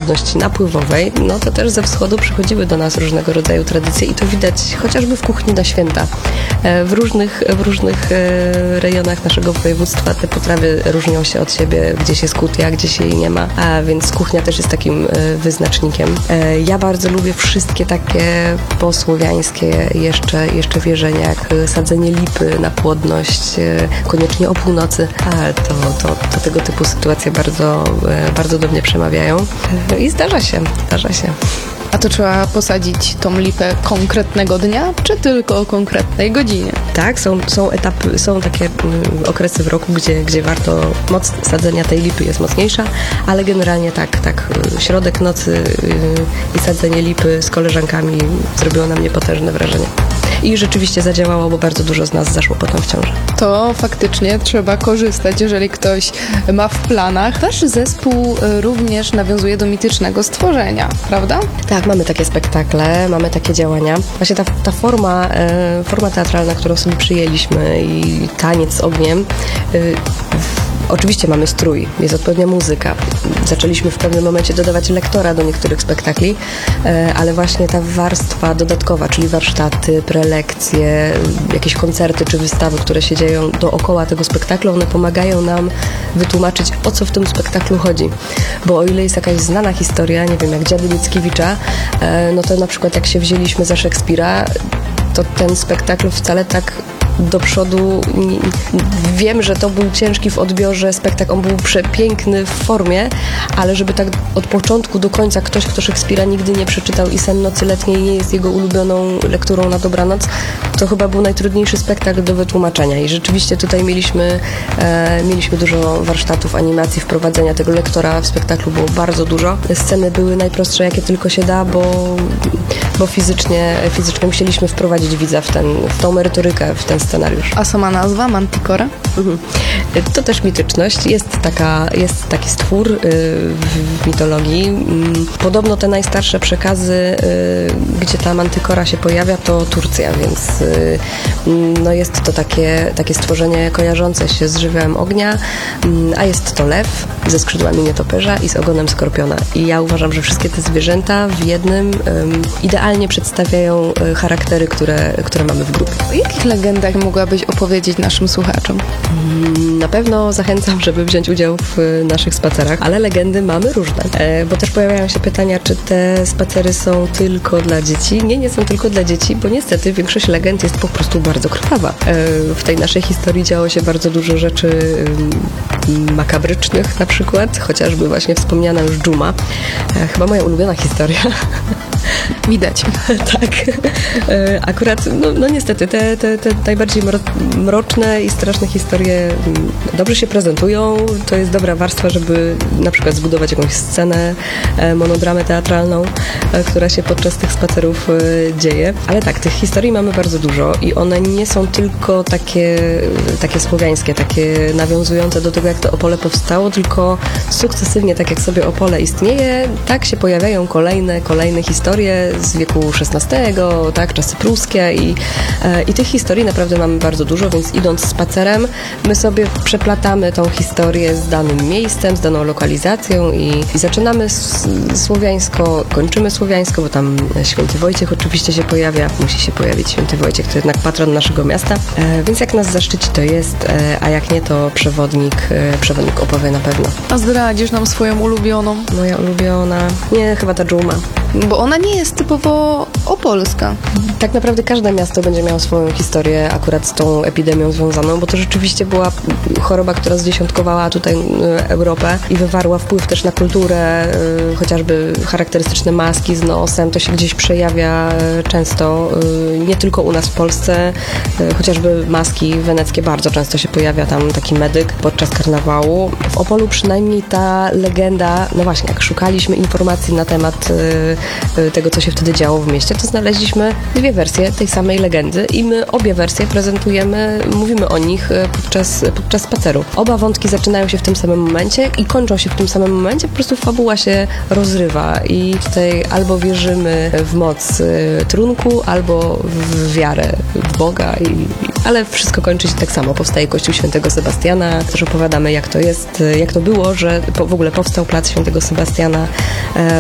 ludności napływowej, no to też ze wschodu przychodziły do nas różnego rodzaju tradycje i to widać chociażby w kuchni na święta. W różnych rejonach naszego województwa te potrawy różnią się od siebie, gdzieś jest kutia, gdzieś jej nie ma, a więc kuchnia też jest takim wyznacznikiem. Ja bardzo lubię wszystkie takie posłowiańskie jeszcze wierzenia, jak sadzenie lipy na płodność, koniecznie o północy, ale to tego typu sytuacje bardzo do mnie przemawiają i zdarza się. A to trzeba posadzić tą lipę konkretnego dnia, czy tylko o konkretnej godzinie? Tak, są etapy, są takie okresy w roku, gdzie moc sadzenia tej lipy jest mocniejsza, ale generalnie tak, środek nocy i sadzenie lipy z koleżankami zrobiło na mnie potężne wrażenie. I rzeczywiście zadziałało, bo bardzo dużo z nas zaszło potem w ciąży. To faktycznie trzeba korzystać, jeżeli ktoś ma w planach. Wasz zespół również nawiązuje do mitycznego stworzenia, prawda? Tak, mamy takie spektakle, mamy takie działania. Właśnie ta forma teatralna, którą sobie przyjęliśmy i taniec z ogniem, oczywiście mamy strój, jest odpowiednia muzyka. Zaczęliśmy w pewnym momencie dodawać lektora do niektórych spektakli, ale właśnie ta warstwa dodatkowa, czyli warsztaty, prelekcje, jakieś koncerty czy wystawy, które się dzieją dookoła tego spektaklu, one pomagają nam wytłumaczyć, o co w tym spektaklu chodzi. Bo o ile jest jakaś znana historia, nie wiem, jak Dziady Mickiewicza, no to na przykład jak się wzięliśmy za Szekspira, to ten spektakl wcale tak do przodu. Wiem, że to był ciężki w odbiorze spektakl, on był przepiękny w formie, ale żeby tak od początku do końca ktoś, kto Szekspira nigdy nie przeczytał i Sen nocy letniej nie jest jego ulubioną lekturą na dobranoc, to chyba był najtrudniejszy spektakl do wytłumaczenia i rzeczywiście tutaj mieliśmy dużo warsztatów, animacji, wprowadzenia tego lektora w spektaklu było bardzo dużo. Sceny były najprostsze, jakie tylko się da, bo fizycznie musieliśmy wprowadzić widza w tą merytorykę, w ten scenariusz. A sama nazwa Manticora? To też mityczność. Jest taki stwór w mitologii. Podobno te najstarsze przekazy, gdzie ta Manticora się pojawia, to Turcja, więc no jest to takie stworzenie kojarzące się z żywiołem ognia, a jest to lew ze skrzydłami nietoperza i z ogonem skorpiona. I ja uważam, że wszystkie te zwierzęta w jednym idealnie przedstawiają charaktery, które mamy w grupie. O jakich legendach mogłabyś opowiedzieć naszym słuchaczom? Na pewno zachęcam, żeby wziąć udział w naszych spacerach, ale legendy mamy różne, bo też pojawiają się pytania, czy te spacery są tylko dla dzieci. Nie są tylko dla dzieci, bo niestety większość legend jest po prostu bardzo krwawa. W tej naszej historii działo się bardzo dużo rzeczy makabrycznych na przykład, chociażby właśnie wspomniana już dżuma. Chyba moja ulubiona historia. Widać. Tak. Akurat, no niestety, te najbardziej mroczne i straszne historie dobrze się prezentują. To jest dobra warstwa, żeby na przykład zbudować jakąś scenę, monodramę teatralną, która się podczas tych spacerów dzieje. Ale tak, tych historii mamy bardzo dużo i one nie są tylko takie słowiańskie, takie nawiązujące do tego, jak to Opole powstało, tylko sukcesywnie, tak jak sobie Opole istnieje, tak się pojawiają kolejne historie z wieku XVI, tak, czasy pruskie i tych historii naprawdę mamy bardzo dużo, więc idąc spacerem, my sobie przeplatamy tą historię z danym miejscem, z daną lokalizacją i zaczynamy słowiańsko, kończymy słowiańsko, bo tam Święty Wojciech oczywiście się pojawia, musi się pojawić Święty Wojciech, to jednak patron naszego miasta, więc jak nas zaszczyci, to jest, a jak nie, to przewodnik opowie na pewno. A zdradzisz nam swoją ulubioną? Moja ulubiona? Nie, chyba ta dżuma. Bo ona nie jest typowo opolska. Tak naprawdę każde miasto będzie miało swoją historię akurat z tą epidemią związaną, bo to rzeczywiście była choroba, która zdziesiątkowała tutaj Europę i wywarła wpływ też na kulturę, chociażby charakterystyczne maski z nosem, to się gdzieś przejawia często, nie tylko u nas w Polsce, chociażby maski weneckie bardzo często się pojawia tam taki medyk podczas karnawału. W Opolu przynajmniej ta legenda, no właśnie, jak szukaliśmy informacji na temat tego, co się wtedy działo w mieście, to znaleźliśmy dwie wersje tej samej legendy i my obie wersje prezentujemy, mówimy o nich podczas spaceru. Oba wątki zaczynają się w tym samym momencie i kończą się w tym samym momencie, po prostu fabuła się rozrywa i tutaj albo wierzymy w moc trunku, albo w wiarę w Boga, ale wszystko kończy się tak samo. Powstaje Kościół Świętego Sebastiana, też opowiadamy, jak to jest, jak to było, że w ogóle powstał plac Świętego Sebastiana